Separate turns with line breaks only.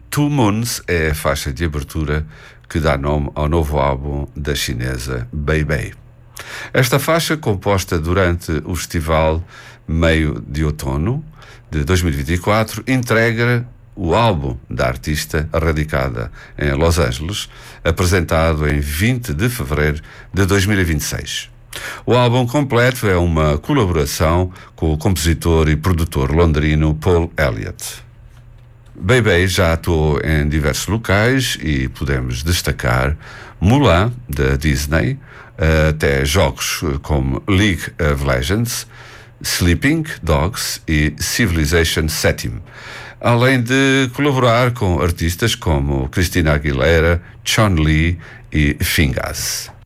Two Moons é a faixa de abertura que dá nome ao novo álbum da chinesa Beibei. Esta faixa, composta durante o festival Meio de Outono de 2024, entrega o álbum da artista radicada em Los Angeles, apresentado em 20 de fevereiro de 2026. O álbum completo é uma colaboração com o compositor e produtor londrino Paul Elliott. Beibei já atuou em diversos locais e podemos destacar Mulan, da Disney, até jogos como League of Legends, Sleeping Dogs e Civilization VII, além de colaborar com artistas como Christina Aguilera, Chun-Li e Fingas.